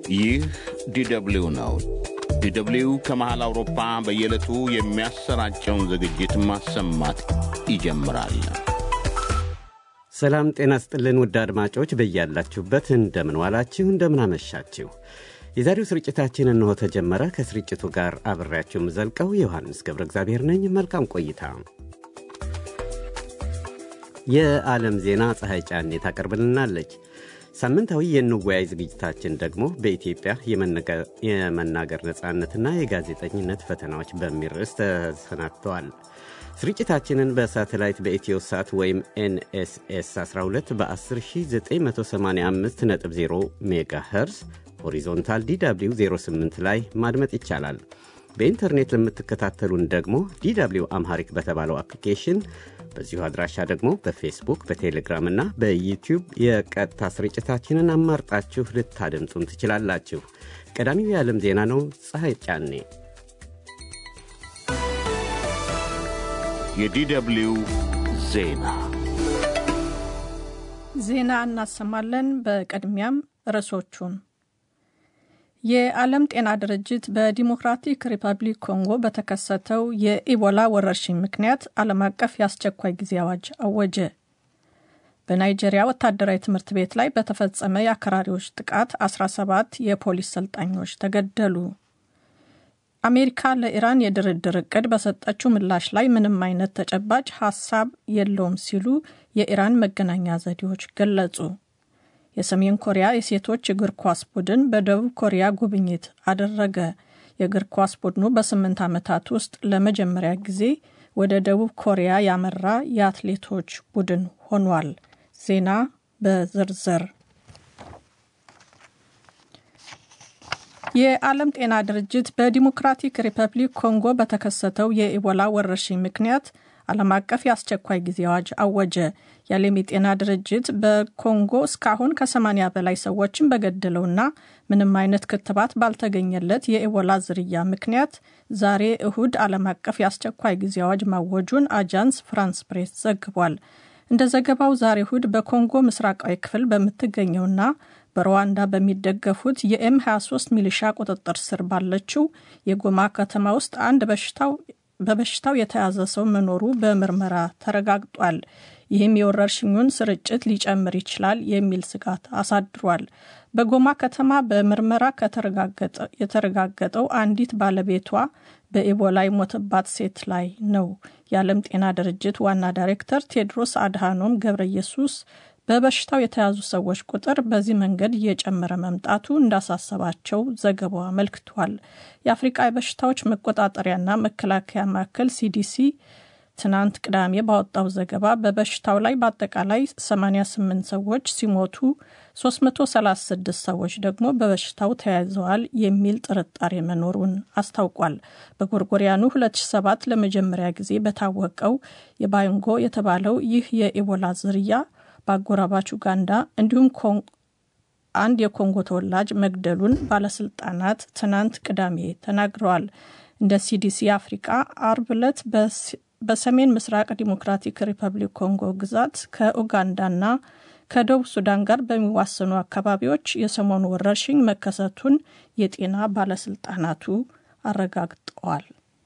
ይህ ዲደብሊው ነው። ዲደብሊው ከመሃል አውሮፓ በየዕለቱ የሚያሰራጨውን ዝግጅት ማሰማት ይጀምራል። ሰላም ጤና ይስጥልን ውድ አድማጮች፣ በያላችሁበት እንደምን ዋላችሁ እንደምን አመሻችሁ። የዛሬው ስርጭታችን እንሆ ተጀመረ። ከስርጭቱ ጋር አብሬያችሁ የምዘልቀው ዮሐንስ ገብረ እግዚአብሔር ነኝ። መልካም ቆይታ። የዓለም ዜና ፀሐይ ጫኔ ታቀርብልናለች። ሳምንታዊ የንወያይ ዝግጅታችን ደግሞ በኢትዮጵያ የመናገር ነጻነትና የጋዜጠኝነት ፈተናዎች በሚል ርዕስ ተሰናድተዋል። ስርጭታችንን በሳተላይት በኢትዮ ሳት ወይም ኤንኤስኤስ 12 በ10985.0 ሜጋሄርዝ ሆሪዞንታል DW 08 ላይ ማድመጥ ይቻላል። በኢንተርኔት ለምትከታተሉን ደግሞ DW አምሃሪክ በተባለው አፕሊኬሽን፣ በዚሁ አድራሻ ደግሞ በፌስቡክ፣ በቴሌግራም እና በዩቲዩብ የቀጥታ ስርጭታችንን አማርጣችሁ ልታደምጡን ትችላላችሁ። ቀዳሚው የዓለም ዜና ነው። ፀሐይ ጫኔ። የዲደብሊው ዜና እናሰማለን። በቅድሚያም ርዕሶቹን። የዓለም ጤና ድርጅት በዲሞክራቲክ ሪፐብሊክ ኮንጎ በተከሰተው የኢቦላ ወረርሽኝ ምክንያት ዓለም አቀፍ የአስቸኳይ ጊዜ አዋጅ አወጀ። በናይጄሪያ ወታደራዊ ትምህርት ቤት ላይ በተፈጸመ የአክራሪዎች ጥቃት 17 የፖሊስ ሰልጣኞች ተገደሉ። አሜሪካ ለኢራን የድርድር ዕቅድ በሰጠችው ምላሽ ላይ ምንም አይነት ተጨባጭ ሐሳብ የለውም ሲሉ የኢራን መገናኛ ዘዴዎች ገለጹ። የሰሜን ኮሪያ የሴቶች እግር ኳስ ቡድን በደቡብ ኮሪያ ጉብኝት አደረገ። የእግር ኳስ ቡድኑ በ8 ዓመታት ውስጥ ለመጀመሪያ ጊዜ ወደ ደቡብ ኮሪያ ያመራ የአትሌቶች ቡድን ሆኗል። ዜና በዝርዝር። የዓለም ጤና ድርጅት በዲሞክራቲክ ሪፐብሊክ ኮንጎ በተከሰተው የኢቦላ ወረርሽኝ ምክንያት ዓለም አቀፍ የአስቸኳይ ጊዜ አዋጅ አወጀ። የዓለም የጤና ድርጅት በኮንጎ እስካሁን ከ80 በላይ ሰዎችን በገደለውና ምንም አይነት ክትባት ባልተገኘለት የኢቦላ ዝርያ ምክንያት ዛሬ እሁድ ዓለም አቀፍ የአስቸኳይ ጊዜ አዋጅ ማወጁን አጃንስ ፍራንስ ፕሬስ ዘግቧል። እንደ ዘገባው ዛሬ እሁድ በኮንጎ ምስራቃዊ ክፍል በምትገኘውና በሩዋንዳ በሚደገፉት የኤም23 ሚሊሻ ቁጥጥር ስር ባለችው የጎማ ከተማ ውስጥ አንድ በበሽታው የተያዘ ሰው መኖሩ በምርመራ ተረጋግጧል። ይህም የወረርሽኙን ስርጭት ሊጨምር ይችላል የሚል ስጋት አሳድሯል። በጎማ ከተማ በምርመራ የተረጋገጠው አንዲት ባለቤቷ በኢቦላ የሞተባት ሴት ላይ ነው። የዓለም ጤና ድርጅት ዋና ዳይሬክተር ቴድሮስ አድሃኖም ገብረኢየሱስ በበሽታው የተያዙ ሰዎች ቁጥር በዚህ መንገድ እየጨመረ መምጣቱ እንዳሳሰባቸው ዘገባው አመልክቷል። የአፍሪካ የበሽታዎች መቆጣጠሪያና መከላከያ ማዕከል CDC ትናንት ቅዳሜ ባወጣው ዘገባ በበሽታው ላይ በአጠቃላይ 88 ሰዎች ሲሞቱ 336 ሰዎች ደግሞ በበሽታው ተያይዘዋል የሚል ጥርጣሬ መኖሩን አስታውቋል። በጎርጎሪያኑ 2007 ለመጀመሪያ ጊዜ በታወቀው የባንጎ የተባለው ይህ የኢቦላ ዝርያ በአጎራባች ኡጋንዳ እንዲሁም አንድ የኮንጎ ተወላጅ መግደሉን ባለስልጣናት ትናንት ቅዳሜ ተናግረዋል። እንደ CDC አፍሪካ አርብ ዕለት በሰሜን ምስራቅ ዲሞክራቲክ ሪፐብሊክ ኮንጎ ግዛት ከኡጋንዳና ከደቡብ ሱዳን ጋር በሚዋሰኑ አካባቢዎች የሰሞኑ ወረርሽኝ መከሰቱን የጤና ባለስልጣናቱ አረጋግጠዋል።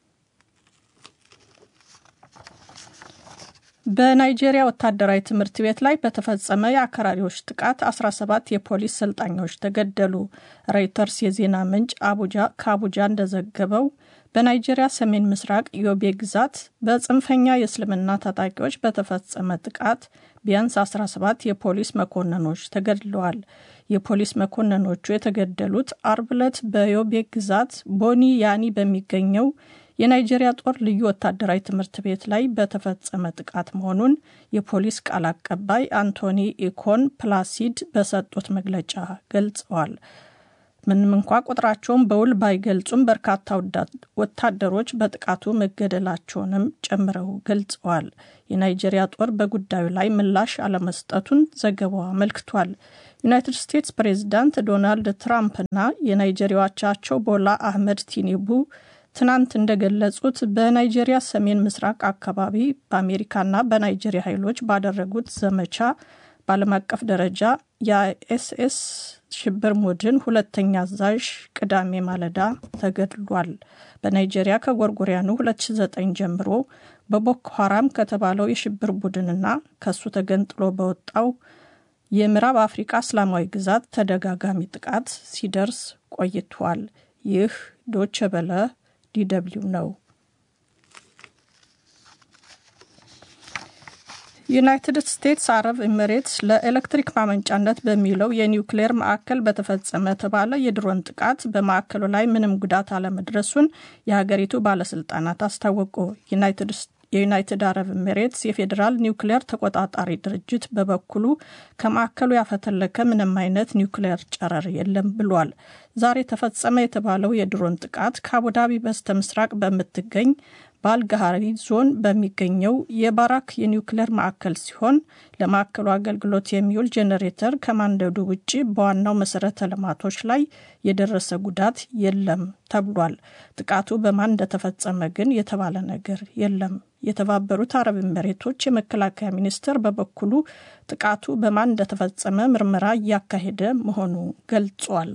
በናይጄሪያ ወታደራዊ ትምህርት ቤት ላይ በተፈጸመ የአክራሪዎች ጥቃት 17 የፖሊስ ሰልጣኞች ተገደሉ። ሮይተርስ የዜና ምንጭ ከአቡጃ እንደዘገበው በናይጄሪያ ሰሜን ምስራቅ ዮቤ ግዛት በጽንፈኛ የእስልምና ታጣቂዎች በተፈጸመ ጥቃት ቢያንስ 17 የፖሊስ መኮንኖች ተገድለዋል። የፖሊስ መኮንኖቹ የተገደሉት አርብ ዕለት በዮቤ ግዛት ቦኒ ያኒ በሚገኘው የናይጄሪያ ጦር ልዩ ወታደራዊ ትምህርት ቤት ላይ በተፈጸመ ጥቃት መሆኑን የፖሊስ ቃል አቀባይ አንቶኒ ኢኮን ፕላሲድ በሰጡት መግለጫ ገልጸዋል። ምንም እንኳ ቁጥራቸውን በውል ባይገልጹም በርካታ ወታደሮች በጥቃቱ መገደላቸውንም ጨምረው ገልጸዋል። የናይጄሪያ ጦር በጉዳዩ ላይ ምላሽ አለመስጠቱን ዘገባው አመልክቷል። ዩናይትድ ስቴትስ ፕሬዝዳንት ዶናልድ ትራምፕና የናይጄሪያ አቻቸው ቦላ አህመድ ቲኒቡ ትናንት እንደገለጹት በናይጄሪያ ሰሜን ምስራቅ አካባቢ በአሜሪካና በናይጄሪያ ኃይሎች ባደረጉት ዘመቻ በዓለም አቀፍ ደረጃ የአይኤስኤስ ሽብር ቡድን ሁለተኛ አዛዥ ቅዳሜ ማለዳ ተገድሏል። በናይጄሪያ ከጎርጎሪያኑ 2009 ጀምሮ በቦኮ ሐራም ከተባለው የሽብር ቡድንና ከሱ ተገንጥሎ በወጣው የምዕራብ አፍሪካ እስላማዊ ግዛት ተደጋጋሚ ጥቃት ሲደርስ ቆይቷል። ይህ ዶቼ ቬለ ዲደብሊው ነው። ዩናይትድ ስቴትስ አረብ ኤሚሬትስ ለኤሌክትሪክ ማመንጫነት በሚለው የኒውክሌር ማዕከል በተፈጸመ ተባለ የድሮን ጥቃት በማዕከሉ ላይ ምንም ጉዳት አለመድረሱን የሀገሪቱ ባለስልጣናት አስታወቁ። የዩናይትድ አረብ ኤሚሬትስ የፌዴራል ኒውክሌር ተቆጣጣሪ ድርጅት በበኩሉ ከማዕከሉ ያፈተለከ ምንም አይነት ኒውክሌር ጨረር የለም ብሏል። ዛሬ ተፈጸመ የተባለው የድሮን ጥቃት ከአቡዳቢ በስተ ምስራቅ በምትገኝ በአልጋሃሪ ዞን በሚገኘው የባራክ የኒውክሌር ማዕከል ሲሆን ለማዕከሉ አገልግሎት የሚውል ጄኔሬተር ከማንደዱ ውጪ በዋናው መሰረተ ልማቶች ላይ የደረሰ ጉዳት የለም ተብሏል። ጥቃቱ በማን እንደተፈጸመ ግን የተባለ ነገር የለም። የተባበሩት አረብ ኤሚሬቶች የመከላከያ ሚኒስቴር በበኩሉ ጥቃቱ በማን እንደተፈጸመ ምርመራ እያካሄደ መሆኑ ገልጿል።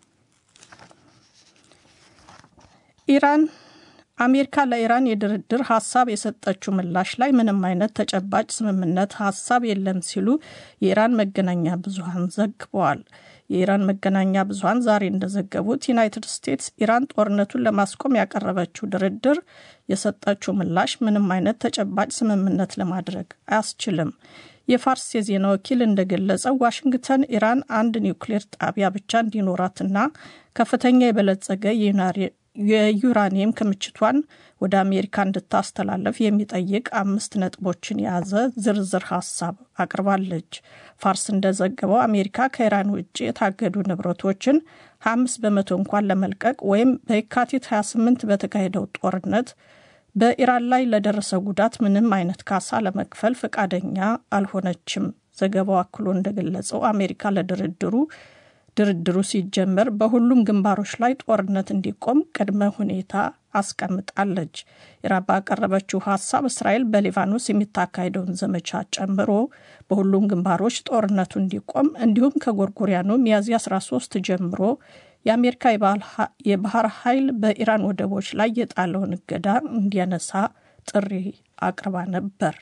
አሜሪካ ለኢራን የድርድር ሐሳብ የሰጠችው ምላሽ ላይ ምንም አይነት ተጨባጭ ስምምነት ሐሳብ የለም ሲሉ የኢራን መገናኛ ብዙሃን ዘግበዋል። የኢራን መገናኛ ብዙሃን ዛሬ እንደዘገቡት ዩናይትድ ስቴትስ ኢራን ጦርነቱን ለማስቆም ያቀረበችው ድርድር የሰጠችው ምላሽ ምንም አይነት ተጨባጭ ስምምነት ለማድረግ አያስችልም። የፋርስ የዜና ወኪል እንደገለጸው ዋሽንግተን ኢራን አንድ ኒውክሌር ጣቢያ ብቻ እንዲኖራትና ከፍተኛ የበለጸገ የዩራኒየም ክምችቷን ወደ አሜሪካ እንድታስተላለፍ የሚጠይቅ 5 ነጥቦችን የያዘ ዝርዝር ሐሳብ አቅርባለች። ፋርስ እንደዘገበው አሜሪካ ከኢራን ውጭ የታገዱ ንብረቶችን 5 በመቶ እንኳን ለመልቀቅ ወይም በየካቲት 28 በተካሄደው ጦርነት በኢራን ላይ ለደረሰ ጉዳት ምንም አይነት ካሳ ለመክፈል ፈቃደኛ አልሆነችም። ዘገባው አክሎ እንደገለጸው አሜሪካ ድርድሩ ሲጀመር በሁሉም ግንባሮች ላይ ጦርነት እንዲቆም ቅድመ ሁኔታ አስቀምጣለች። ኢራን ባቀረበችው ሐሳብ እስራኤል በሊባኖስ የሚታካሄደውን ዘመቻ ጨምሮ በሁሉም ግንባሮች ጦርነቱ እንዲቆም እንዲሁም ከጎርጎሪያኑ ሚያዝያ 13 ጀምሮ የአሜሪካ የባህር ኃይል በኢራን ወደቦች ላይ የጣለውን እገዳ እንዲያነሳ ጥሪ አቅርባ ነበር።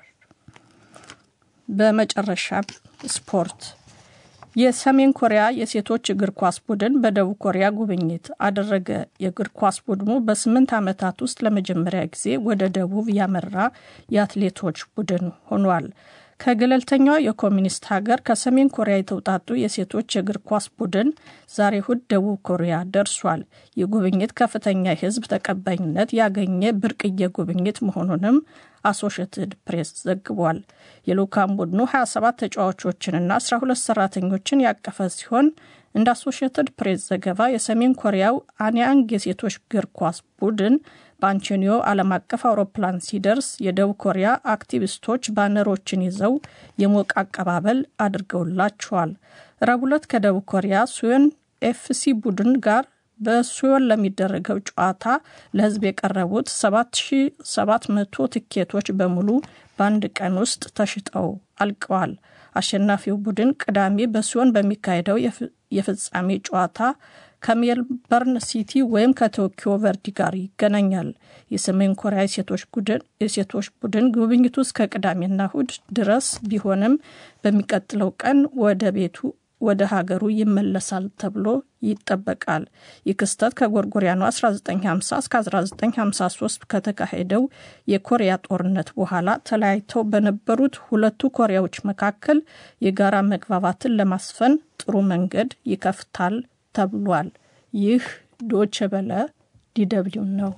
በመጨረሻ ስፖርት። የሰሜን ኮሪያ የሴቶች እግር ኳስ ቡድን በደቡብ ኮሪያ ጉብኝት አደረገ። የእግር ኳስ ቡድኑ በ8 ዓመታት ውስጥ ለመጀመሪያ ጊዜ ወደ ደቡብ ያመራ የአትሌቶች ቡድን ሆኗል። ከገለልተኛው የኮሚኒስት ሀገር ከሰሜን ኮሪያ የተውጣጡ የሴቶች የእግር ኳስ ቡድን ዛሬ እሁድ ደቡብ ኮሪያ ደርሷል። የጉብኝት ከፍተኛ የሕዝብ ተቀባይነት ያገኘ ብርቅዬ ጉብኝት መሆኑንም አሶሺየትድ ፕሬስ ዘግቧል። የልዑካን ቡድኑ 27 ተጫዋቾችንና 12 ሰራተኞችን ያቀፈ ሲሆን እንደ አሶሺየትድ ፕሬስ ዘገባ የሰሜን ኮሪያው አንያንግ የሴቶች እግር ኳስ ቡድን በአንቾኒዮ ዓለም አቀፍ አውሮፕላን ሲደርስ የደቡብ ኮሪያ አክቲቪስቶች ባነሮችን ይዘው የሞቀ አቀባበል አድርገውላቸዋል። ረቡዕ ዕለት ከደቡብ ኮሪያ ሱዮን ኤፍሲ ቡድን ጋር በሱዮን ለሚደረገው ጨዋታ ለሕዝብ የቀረቡት 7700 ትኬቶች በሙሉ በአንድ ቀን ውስጥ ተሽጠው አልቀዋል። አሸናፊው ቡድን ቅዳሜ በሱዮን በሚካሄደው የፍጻሜ ጨዋታ ከሜልበርን ሲቲ ወይም ከቶኪዮ ቨርዲ ጋር ይገናኛል። የሰሜን ኮሪያ የሴቶች ቡድን ጉብኝቱ እስከ ቅዳሜና እሁድ ድረስ ቢሆንም በሚቀጥለው ቀን ወደ ሀገሩ ይመለሳል ተብሎ ይጠበቃል። ይህ ክስተት ከጎርጎሪያኑ 1950 እስከ 1953 ከተካሄደው የኮሪያ ጦርነት በኋላ ተለያይተው በነበሩት ሁለቱ ኮሪያዎች መካከል የጋራ መግባባትን ለማስፈን ጥሩ መንገድ ይከፍታል ተብሏል። ይህ ዶቼ ቬለ ዲደብሊው ነው።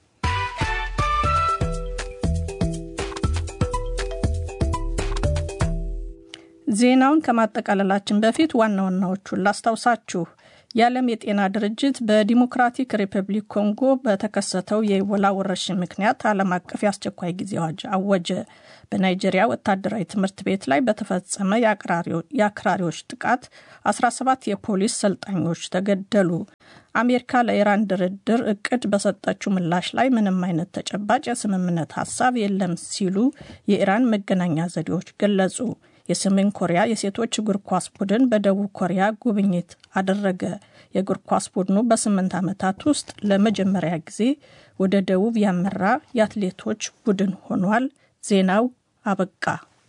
ዜናውን ከማጠቃለላችን በፊት ዋና ዋናዎቹን ላስታውሳችሁ። የዓለም የጤና ድርጅት በዲሞክራቲክ ሪፐብሊክ ኮንጎ በተከሰተው የኢቦላ ወረርሽኝ ምክንያት ዓለም አቀፍ የአስቸኳይ ጊዜ አዋጅ አወጀ። በናይጄሪያ ወታደራዊ ትምህርት ቤት ላይ በተፈጸመ የአክራሪዎች ጥቃት 17 የፖሊስ ሰልጣኞች ተገደሉ። አሜሪካ ለኢራን ድርድር እቅድ በሰጠችው ምላሽ ላይ ምንም አይነት ተጨባጭ የስምምነት ሐሳብ የለም ሲሉ የኢራን መገናኛ ዘዴዎች ገለጹ። የሰሜን ኮሪያ የሴቶች እግር ኳስ ቡድን በደቡብ ኮሪያ ጉብኝት አደረገ። የእግር ኳስ ቡድኑ በ8 ዓመታት ውስጥ ለመጀመሪያ ጊዜ ወደ ደቡብ ያመራ የአትሌቶች ቡድን ሆኗል። ዜናው አበቃ።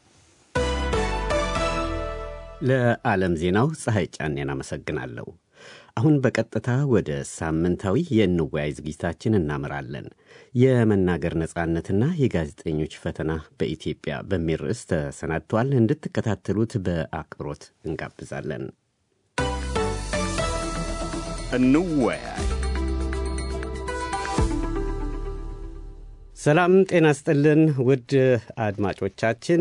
ለዓለም ዜናው ፀሐይ ጫኔን አመሰግናለሁ። አሁን በቀጥታ ወደ ሳምንታዊ የንወያይ ዝግጅታችን እናመራለን። የመናገር ነጻነትና የጋዜጠኞች ፈተና በኢትዮጵያ በሚል ርዕስ ተሰናድቷል። እንድትከታተሉት በአክብሮት እንጋብዛለን። እንወያይ። ሰላም ጤና ስጥልን ውድ አድማጮቻችን።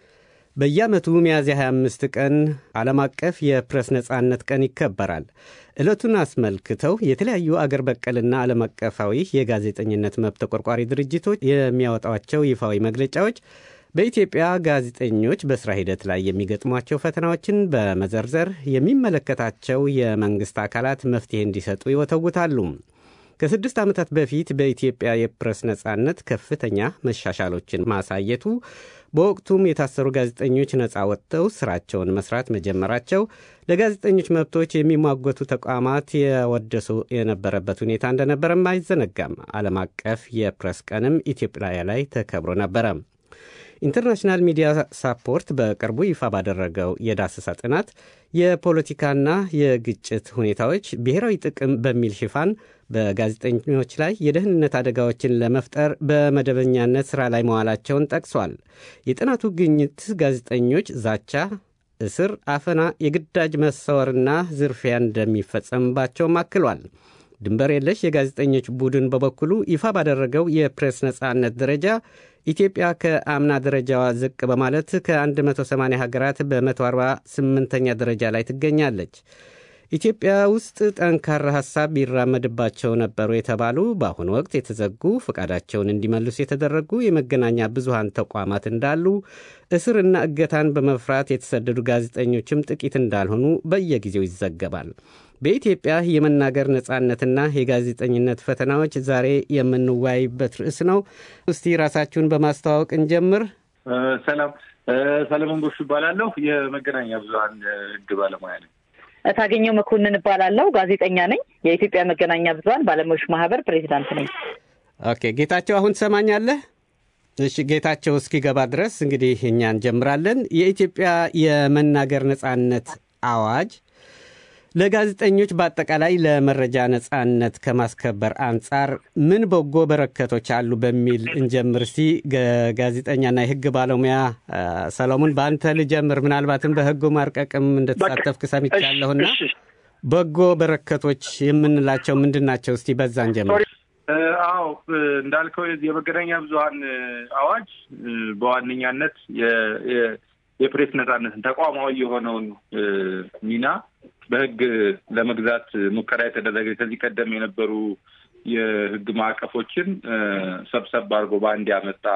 በየዓመቱ ሚያዝያ 25 ቀን ዓለም አቀፍ የፕሬስ ነጻነት ቀን ይከበራል። ዕለቱን አስመልክተው የተለያዩ አገር በቀልና ዓለም አቀፋዊ የጋዜጠኝነት መብት ተቆርቋሪ ድርጅቶች የሚያወጣቸው ይፋዊ መግለጫዎች በኢትዮጵያ ጋዜጠኞች በሥራ ሂደት ላይ የሚገጥሟቸው ፈተናዎችን በመዘርዘር የሚመለከታቸው የመንግሥት አካላት መፍትሄ እንዲሰጡ ይወተውታሉ። ከ6 ዓመታት በፊት በኢትዮጵያ የፕሬስ ነጻነት ከፍተኛ መሻሻሎችን ማሳየቱ፣ በወቅቱም የታሰሩ ጋዜጠኞች ነጻ ወጥተው ስራቸውን መስራት መጀመራቸው ለጋዜጠኞች መብቶች የሚሟገቱ ተቋማት ያወደሱ የነበረበት ሁኔታ እንደነበረም አይዘነጋም። ዓለም አቀፍ የፕሬስ ቀንም ኢትዮጵያ ላይ ተከብሮ ነበረ። ኢንተርናሽናል ሚዲያ ሳፖርት በቅርቡ ይፋ ባደረገው የዳሰሳ ጥናት የፖለቲካና የግጭት ሁኔታዎች ብሔራዊ ጥቅም በሚል ሽፋን በጋዜጠኞች ላይ የደህንነት አደጋዎችን ለመፍጠር በመደበኛነት ሥራ ላይ መዋላቸውን ጠቅሷል። የጥናቱ ግኝት ጋዜጠኞች ዛቻ፣ እስር፣ አፈና፣ የግዳጅ መሰወርና ዝርፊያ እንደሚፈጸምባቸውም አክሏል። ድንበር የለሽ የጋዜጠኞች ቡድን በበኩሉ ይፋ ባደረገው የፕሬስ ነጻነት ደረጃ ኢትዮጵያ ከአምና ደረጃዋ ዝቅ በማለት ከ180 ሀገራት በ148ኛ ደረጃ ላይ ትገኛለች። ኢትዮጵያ ውስጥ ጠንካራ ሐሳብ ቢራመድባቸው ነበሩ የተባሉ በአሁኑ ወቅት የተዘጉ ፈቃዳቸውን እንዲመልሱ የተደረጉ የመገናኛ ብዙሃን ተቋማት እንዳሉ፣ እስርና እገታን በመፍራት የተሰደዱ ጋዜጠኞችም ጥቂት እንዳልሆኑ በየጊዜው ይዘገባል። በኢትዮጵያ የመናገር ነጻነትና የጋዜጠኝነት ፈተናዎች ዛሬ የምንወያይበት ርዕስ ነው። እስቲ ራሳችሁን በማስተዋወቅ እንጀምር። ሰላም፣ ሰለሞን ጎሹ እባላለሁ። የመገናኛ ብዙሃን ሕግ ባለሙያ ነኝ። ታገኘው መኮንን እባላለሁ። ጋዜጠኛ ነኝ። የኢትዮጵያ መገናኛ ብዙሃን ባለሙያዎች ማህበር ፕሬዚዳንት ነኝ። ኦኬ፣ ጌታቸው አሁን ትሰማኛለህ? እሺ፣ ጌታቸው እስኪገባ ድረስ እንግዲህ እኛ እንጀምራለን። የኢትዮጵያ የመናገር ነጻነት አዋጅ ለጋዜጠኞች በአጠቃላይ ለመረጃ ነጻነት ከማስከበር አንጻር ምን በጎ በረከቶች አሉ በሚል እንጀምር። እስቲ ጋዜጠኛና የህግ ባለሙያ ሰለሞን በአንተ ልጀምር። ምናልባትም በህጉ ማርቀቅም እንደተሳተፍክ ሰምቻለሁና በጎ በረከቶች የምንላቸው ምንድን ናቸው? እስቲ በዛ እንጀምር። አዎ፣ እንዳልከው የመገናኛ ብዙሃን አዋጅ በዋነኛነት የፕሬስ ነጻነትን ተቋማዊ የሆነውን ሚና በህግ ለመግዛት ሙከራ የተደረገ ከዚህ ቀደም የነበሩ የህግ ማዕቀፎችን ሰብሰብ አድርጎ በአንድ ያመጣ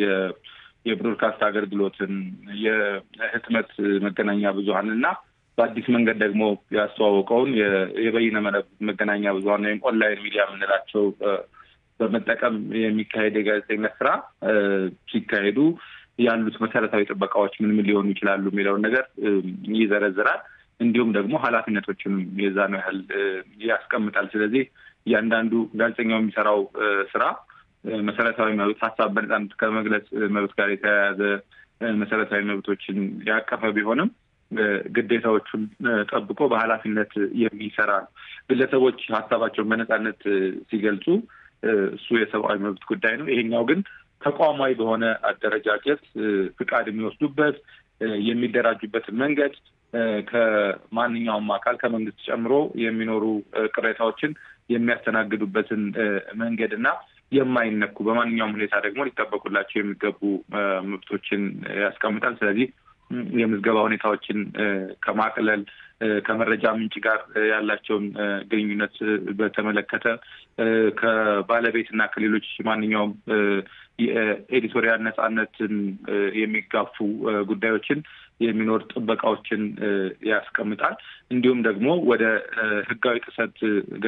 የብሮድካስት አገልግሎትን፣ የህትመት መገናኛ ብዙሃን እና በአዲስ መንገድ ደግሞ ያስተዋወቀውን የበይነ መረብ መገናኛ ብዙሃን ወይም ኦንላይን ሚዲያ የምንላቸው በመጠቀም የሚካሄድ የጋዜጠኝነት ስራ ሲካሄዱ ያሉት መሰረታዊ ጥበቃዎች ምን ሊሆኑ ይችላሉ የሚለውን ነገር ይዘረዝራል። እንዲሁም ደግሞ ኃላፊነቶችንም የዛን ያህል ያስቀምጣል። ስለዚህ እያንዳንዱ ጋዜጠኛው የሚሰራው ስራ መሰረታዊ መብት፣ ሀሳብ በነጻነት ከመግለጽ መብት ጋር የተያያዘ መሰረታዊ መብቶችን ያቀፈ ቢሆንም ግዴታዎቹን ጠብቆ በኃላፊነት የሚሰራ ነው። ግለሰቦች ሀሳባቸውን በነጻነት ሲገልጹ እሱ የሰብአዊ መብት ጉዳይ ነው። ይሄኛው ግን ተቋማዊ በሆነ አደረጃጀት ፍቃድ የሚወስዱበት የሚደራጁበትን መንገድ ከማንኛውም አካል ከመንግስት ጨምሮ የሚኖሩ ቅሬታዎችን የሚያስተናግዱበትን መንገድና የማይነኩ በማንኛውም ሁኔታ ደግሞ ሊጠበቁላቸው የሚገቡ መብቶችን ያስቀምጣል። ስለዚህ የምዝገባ ሁኔታዎችን ከማቅለል ከመረጃ ምንጭ ጋር ያላቸውን ግንኙነት በተመለከተ ከባለቤትና ከሌሎች ማንኛውም የኤዲቶሪያል ነጻነትን የሚጋፉ ጉዳዮችን የሚኖር ጥበቃዎችን ያስቀምጣል። እንዲሁም ደግሞ ወደ ህጋዊ ጥሰት